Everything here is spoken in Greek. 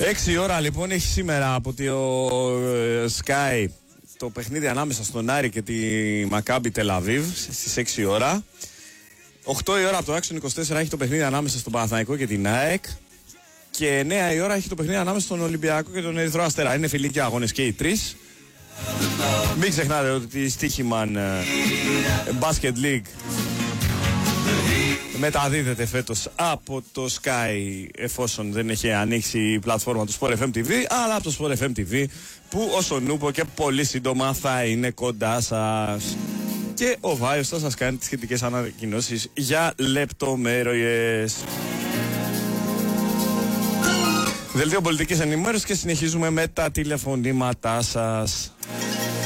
6 ώρα λοιπόν έχει σήμερα από το Sky το παιχνίδι ανάμεσα στον Άρη και τη Μακάμπι Τελαβίβ στις 6 ώρα. 8 η ώρα από το Action 24 έχει το παιχνίδι ανάμεσα στον Παναθηναϊκό και την ΑΕΚ. Και 9 η ώρα έχει το παιχνίδι ανάμεσα στον Ολυμπιακό και τον Ερυθρό Αστέρα. Είναι φιλικοί αγώνες και οι τρεις. Μην ξεχνάτε ότι η Στίχημαν Basket League μεταδίδεται φέτος από το Sky, εφόσον δεν έχει ανοίξει η πλατφόρμα του Sport FM TV, αλλά από το Sport FM TV που όσο νούπο και πολύ σύντομα θα είναι κοντά σας. Και ο Βάιος θα σας κάνει τις σχετικές ανακοινώσεις για λεπτομέρειες. Δελτίο πολιτικής ενημέρωσης και συνεχίζουμε με τα τηλεφωνήματά σας.